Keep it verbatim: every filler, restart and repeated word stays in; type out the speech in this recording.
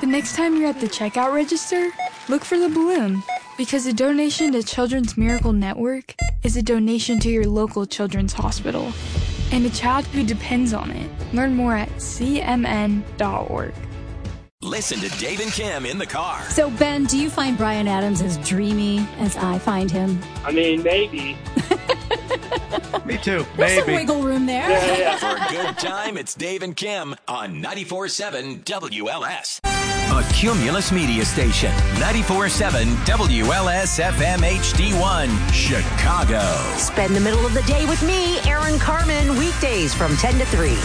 The next time you're at the checkout register, look for the balloon. Because a donation to Children's Miracle Network is a donation to your local children's hospital and a child who depends on it. Learn more at c m n dot org. Listen to Dave and Kim in the car. So, Ben, do you find Bryan Adams as dreamy as I find him? I mean, maybe. Me too. There's some Maybe. wiggle room there. Yeah, yeah. For a good time, it's Dave and Kim on ninety-four point seven W L S. A Cumulus Media Station, ninety-four point seven W L S F M H D one, Chicago. Spend the middle of the day with me, Aaron Carmen, weekdays from ten to three.